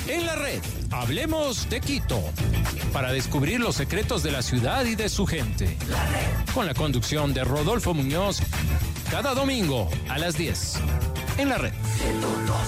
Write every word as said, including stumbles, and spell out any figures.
En la red, hablemos de Quito, para descubrir los secretos de la ciudad y de su gente. La red. Con la conducción de Rodolfo Muñoz, cada domingo a las diez. En la red.